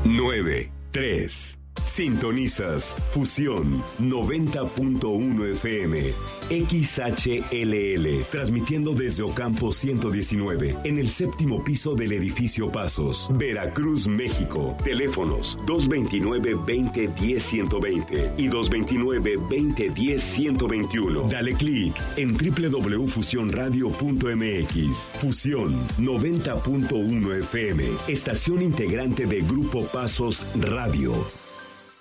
9, 3. Sintonizas Fusión 90.1 FM, XHLL, transmitiendo desde Ocampo 119, en el séptimo piso del edificio Pasos, Veracruz, México. Teléfonos 229-2010-120 y 229-2010-121. Dale clic en www.fusionradio.mx. Fusión 90.1 FM, estación integrante de Grupo Pasos Radio.